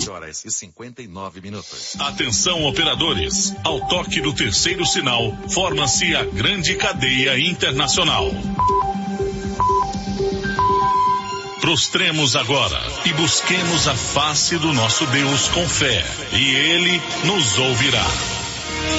7h59. Atenção, operadores. Ao toque do terceiro sinal, forma-se a grande cadeia internacional. Prostremos agora e busquemos a face do nosso Deus com fé, e Ele nos ouvirá.